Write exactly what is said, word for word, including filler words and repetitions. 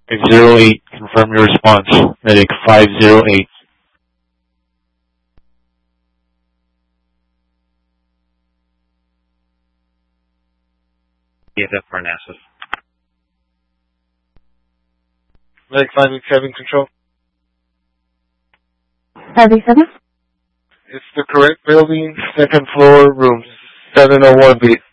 five zero eight, confirm your response. Medic five zero eight. E F F Parnassus. Medic five eight seven, control. five eight seven? It's the correct building, second floor, room seven oh one B.